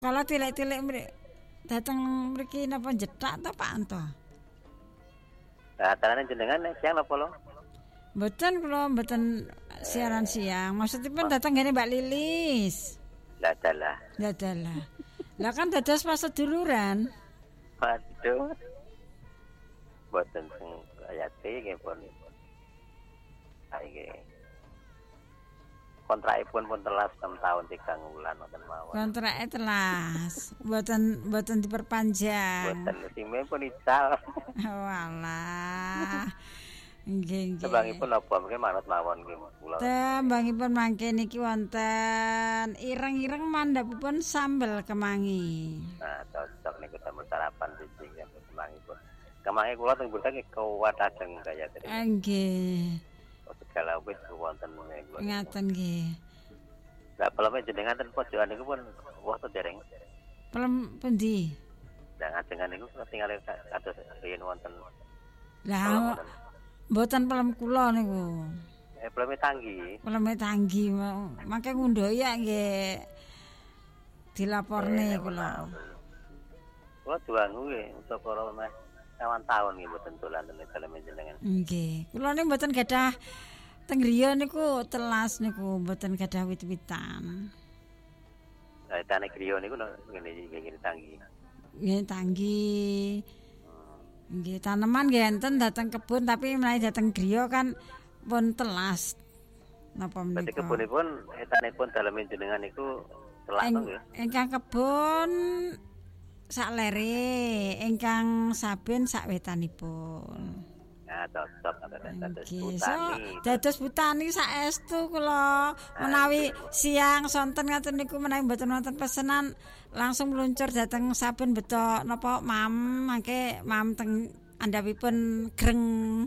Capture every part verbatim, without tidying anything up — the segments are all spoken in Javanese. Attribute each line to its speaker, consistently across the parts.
Speaker 1: Kalau tilik-tilik mriki dateng mriki napa jethak to Pak Anto?
Speaker 2: Datangan jenengan siang napa lho?
Speaker 1: Mboten kula mboten siaran siang. Maksudipun datang ngene Mbak Lilis.
Speaker 2: Lah dalah.
Speaker 1: Lah dalah. Lah kan dados pas seduluran.
Speaker 2: Waduh. Mboten sing kayate nggih pun. Saiki kontrakipun pun telas enam tahun tiga bulan wonten mawon.
Speaker 1: Kontrake telas. Mboten mboten diperpanjang.
Speaker 2: Mboten sime pun ical.
Speaker 1: Walah. Nggih nggih.
Speaker 2: Tembangipun napa mriki manut mawon nggih kula.
Speaker 1: Tembangipun mangke niki wonten ireng-ireng mandhapipun sambel kemangi.
Speaker 2: Nah, cocok niku damel sarapan siji nggih kemangipun. Kemangi kula teng Bursa nggih kuwat ajeng kaya tadi.
Speaker 1: Nggih.
Speaker 2: Segala wit wonten niku.
Speaker 1: Ngaten nggih.
Speaker 2: Lah peleme jenengan ten pojokan niku pun wah to dereng.
Speaker 1: Pelem pundi?
Speaker 2: Lah ngajengan niku tinggal kados riyen wonten.
Speaker 1: Lah mboten pelem kula niku.
Speaker 2: Eh peleme tanggi.
Speaker 1: Peleme tanggi mangke ngunduh ya nggih dilaporne kula.
Speaker 2: Kula juangu nggih ukara meh kawan tahun nggih mboten dolan ten peleme jenengan.
Speaker 1: Nggih. Kula niku mboten gadah teng griya niku telas niku mboten gadah wit-witan.
Speaker 2: Lah tane griya niku ngene ngene tanggi.
Speaker 1: Nggih tanggi. Nggih taneman nggih enten dateng kebun tapi menawi dateng griya kan pun telas. Napa menika?
Speaker 2: Berarti kebunipun etanipun dalem jenengan niku telas nggih.
Speaker 1: Ingkang kebun sak lere, ingkang saben sak wetanipun.
Speaker 2: Ya cocok dados
Speaker 1: Nggih,
Speaker 2: butani.
Speaker 1: so dados butani saestu kula menawi siang sonten ngaten niku menawi mboten wonten pesenan langsung meluncur dhateng saben beto napa mam mangke mam teng andhapipun greng.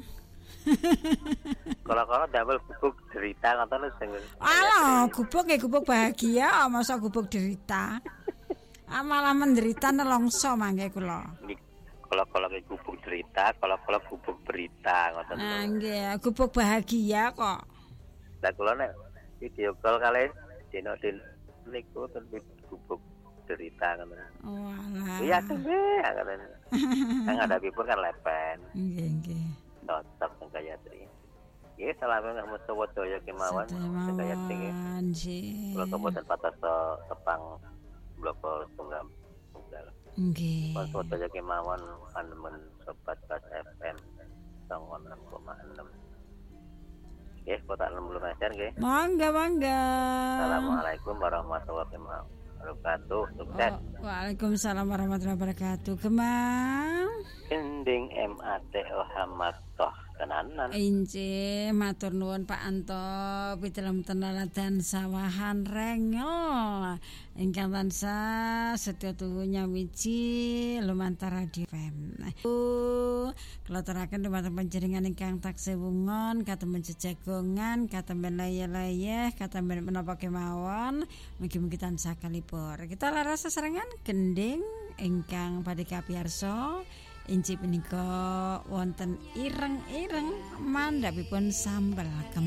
Speaker 2: Kala-kala damel gubuk derita ngoten lho sing.
Speaker 1: Alah, gubuk nggih gubuk bahagia, masa gubuk derita. Ah malah menderita nelongso mangke kula.
Speaker 2: Kala-kala ke gubuk derita, kala-kala gubuk berita ngoten.
Speaker 1: Ah nggih, gubuk bahagia kok.
Speaker 2: Lah kula nek video call kalih dina-din niku ten gubuk derita ngoten.
Speaker 1: Walah.
Speaker 2: Iya nggih, ngoten. Kang ngadapipun kan lepen.
Speaker 1: Nggih, nggih.
Speaker 2: Cocok teng Gayatri. Nggih, salamen nggih Mustawodaya kemawon teng Gayatri nggih. Kula kemudian patos tepang bloko tunggal tunggal.
Speaker 1: Nggih.
Speaker 2: Mustawodaya kemawon anemen sobat Bas F M enam koma enam. Nggih, kota enam puluh meter nggih.
Speaker 1: Mangga, mangga.
Speaker 2: Assalamualaikum warahmatullahi wabarakatuh. Sukses.
Speaker 1: Oh, waalaikumsalam warahmatullahi wabarakatuh. Gemang.
Speaker 2: Kending M A T O Hamatoh tenanan.
Speaker 1: Inci matur nuwun Pak Anto pitelem tenaladan sawahan rengel ingkang tansah setya tuhu nyawiji lumantar radio F M. Kula aturaken dhumateng panjenengan ingkang taksih wungon katemben jejagongan katemben layah-layah katemben menapa kemawon mugi-mugi tansah kalipur. Kita laras sesarengan gending ingkang badhe kapiyarsa. Inci punika wonten ireng-ireng mandhapipun sambel